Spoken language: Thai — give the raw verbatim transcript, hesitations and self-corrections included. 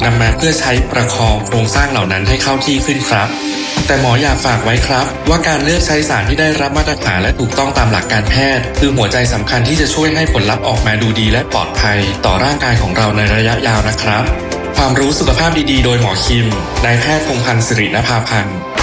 นำมาเพื่อใช้ประคองโครงสร้างเหล่านั้นให้เข้าที่ขึ้นครับแต่หมออยากฝากไว้ครับว่าการเลือกใช้สารที่ได้รับมาตรฐานและถูกต้องตามหลักการแพทย์คือหัวใจสำคัญที่จะช่วยให้ผลลัพธ์ออกมาดูดีและปลอดภัยต่อร่างกายของเราในระยะยาวนะครับความรู้สุขภาพดีๆโดยหมอคิมนายแพทย์พงษ์พันธ์สิรินภาพันธ์